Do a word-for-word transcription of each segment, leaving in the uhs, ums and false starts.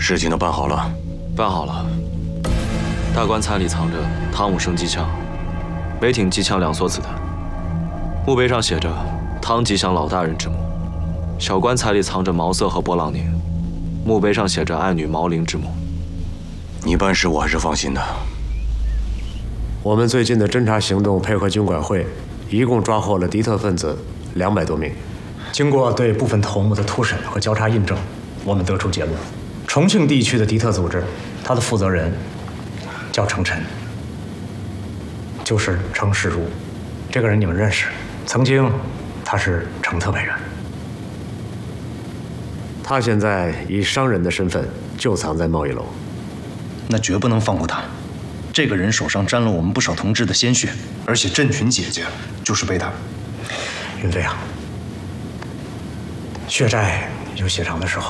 事情都办好了。 办好了。大棺材里藏着汤姆生机枪、梅挺机枪两梭子弹，墓碑上写着“汤吉祥老大人之墓”。小棺材里藏着毛瑟和波浪宁，墓碑上写着“爱女毛玲之墓”。 你办事我还是放心的。 我们最近的侦查行动配合军管会，一共抓获了敌特分子两百多名。经过对部分头目的突审和交叉印证，我们得出结论：重庆地区的敌特组织，它的负责人叫程晨，就是程世如。这个人你们认识，曾经他是程特派员。他现在以商人的身份就藏在贸易楼。 那绝不能放过他。这个人手上沾了我们不少同志的鲜血，而且振群姐姐就是被他。 云飞啊，血债有血偿的时候。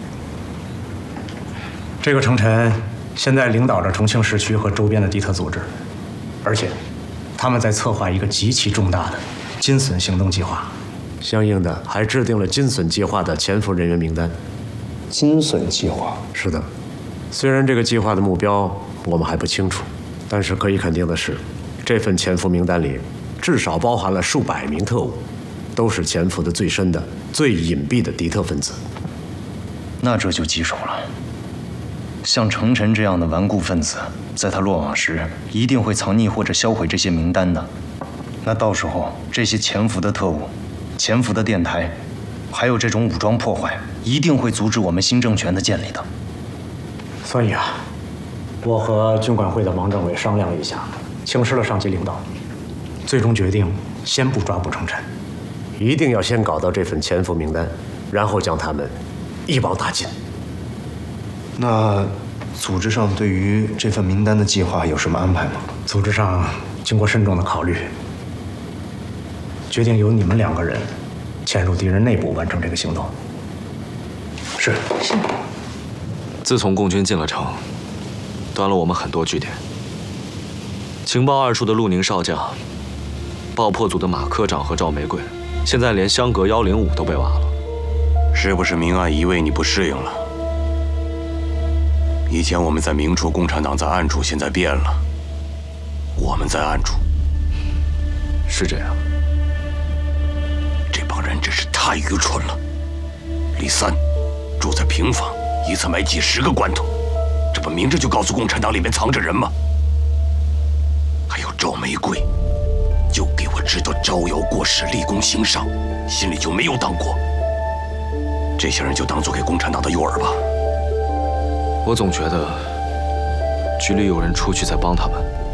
这个程晨现在领导着重庆市区和周边的敌特组织，而且他们在策划一个极其重大的金笋行动计划，相应的还制定了金笋计划的潜伏人员名单。 金笋计划？ 是的。虽然这个计划的目标我们还不清楚，但是可以肯定的是，这份潜伏名单里至少包含了数百名特务，都是潜伏的最深的、最隐蔽的敌特分子。 那这就棘手了。像程晨这样的顽固分子，在他落网时一定会藏匿或者销毁这些名单的。那到时候这些潜伏的特务、潜伏的电台，还有这种武装破坏，一定会阻止我们新政权的建立的。 所以啊，我和军管会的王政委商量了一下，请示了上级领导，最终决定先不抓捕程晨，一定要先搞到这份潜伏名单，然后将他们一网打尽。 那组织上对于这份名单的计划有什么安排吗？ 组织上经过慎重的考虑，决定由你们两个人潜入敌人内部完成这个行动。是是。 自从共军进了城，端了我们很多据点。情报二处的陆宁少将，爆破组的马科长和赵玫瑰，现在连香格幺零五都被挖了。 是不是明暗移位你不适应了？以前我们在明处，共产党在暗处，现在变了，我们在暗处。 是这样。 这帮人真是太愚蠢了。李三住在平房，一次买几十个罐头，这不明着就告诉共产党里面藏着人吗？还有赵玫瑰，就给我知道招摇过市、立功行赏，心里就没有当过。这些人就当做给共产党的诱饵吧。 我总觉得局里有人出去在帮他们。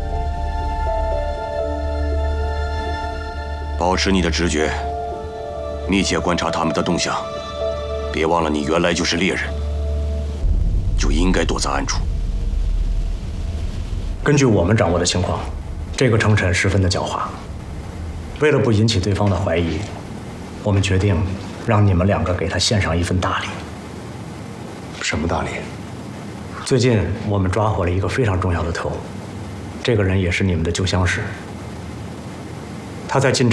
保持你的直觉，密切观察他们的动向，别忘了你原来就是猎人，就应该躲在暗处。 根据我们掌握的情况，这个程晨十分的狡猾。为了不引起对方的怀疑，我们决定让你们两个给他献上一份大礼。 什么大礼？ 最近我们抓获了一个非常重要的特务，这个人也是你们的旧相识。他在进